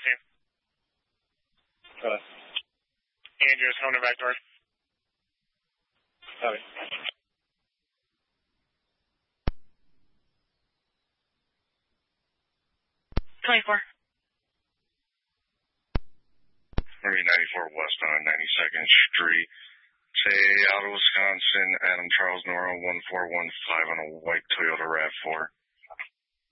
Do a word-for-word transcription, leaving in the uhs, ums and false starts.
fourteen. Uh, Andrews, home to back door. Copy. twenty-four. Marine ninety-four west on ninety-second Street. Say out of Wisconsin, Adam Charles Nora one four one five on a white Toyota RAV four.